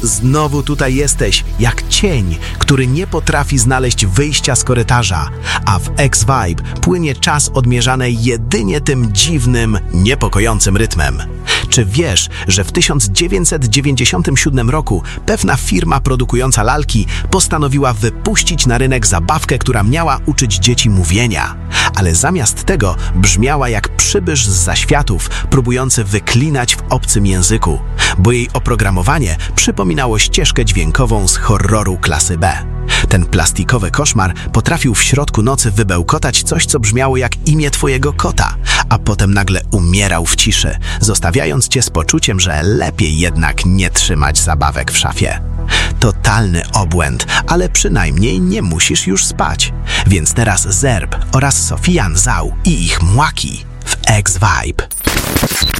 Znowu tutaj jesteś, jak cień, który nie potrafi znaleźć wyjścia z korytarza, a w X-Vibe płynie czas odmierzany jedynie tym dziwnym, niepokojącym rytmem. Czy wiesz, że w 1997 roku pewna firma produkująca lalki postanowiła wypuścić na rynek zabawkę, która miała uczyć dzieci mówienia, ale zamiast tego brzmiała jak przybysz z zaświatów, próbujący wyklinać w obcym języku, bo jej oprogramowanie przypominało ścieżkę dźwiękową z horroru klasy B. Ten plastikowy koszmar potrafił w środku nocy wybełkotać coś, co brzmiało jak imię twojego kota, a potem nagle umierał w ciszy, zostawiając cię z poczuciem, że lepiej jednak nie trzymać zabawek w szafie. Totalny obłęd, ale przynajmniej nie musisz już spać. Więc teraz Zerb oraz Sofian Zhao i ich Mwaki w X-Vibe.